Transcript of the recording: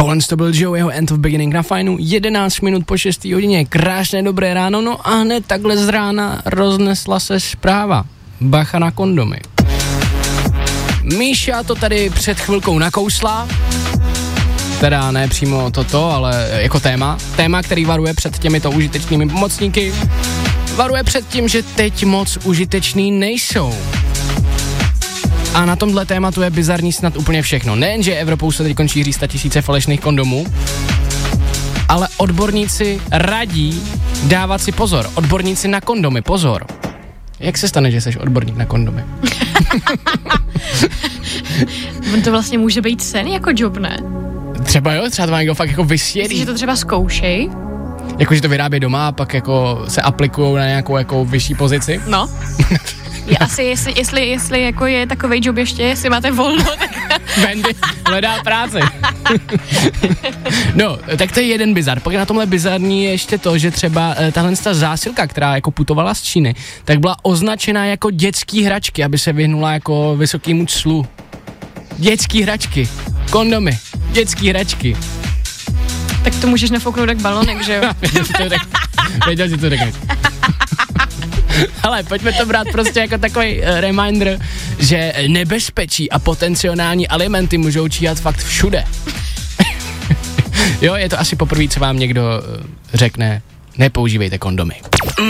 Tohle to byl Joeyho End of Beginning na Fajnu, 11 minut po 6. hodině, krásné dobré ráno, no a hned takhle z rána roznesla se zpráva. Bacha na kondomy. Míša to tady před chvilkou nakousla, teda ne přímo toto, ale jako téma, který varuje před těmito užitečnými pomocníky, varuje před tím, že teď moc užitečný nejsou. A na tomhle tématu je bizarní snad úplně všechno. Nejenže Evropou se teď šíří 100 000 falešných kondomů, ale odborníci radí dávat si pozor. Odborníci na kondomy, pozor. Jak se stane, že jsi odborník na kondomy? On to vlastně může být sen jako job, ne? Třeba jo, třeba to má někdo fakt jako vysvědí. Myslíš, že to třeba zkoušej? Jako, že to vyrábí doma a pak jako se aplikujou na nějakou jako vyšší pozici? No. Je asi, jestli jako je takovej job ještě, jestli máte volno, tak... Wendy hledá práci. No, tak to je jeden bizar. Pak na tomhle bizarní je ještě to, že třeba tahle zásilka, která jako putovala z Číny, tak byla označena jako dětský hračky, aby se vyhnula jako vysokýmu clu. Dětský hračky, kondomy, dětský hračky. Tak to můžeš nafouknout jak balonek, že jo? Věděl si to řekne. Ale pojďme to brát prostě jako takový reminder, že nebezpečí a potenciální alimenty můžou číhat fakt všude. Jo, je to asi poprvé, co vám někdo řekne, nepoužívejte kondomy.